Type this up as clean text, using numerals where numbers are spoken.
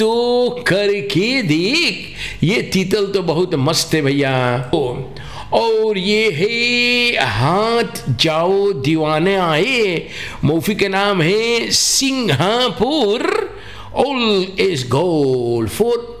तो करके देख, ये तीतल तो बहुत मस्त है भैया। और ये है हाथ जाओ दीवाने आए, मूवी के नाम है Singapore. All is gold for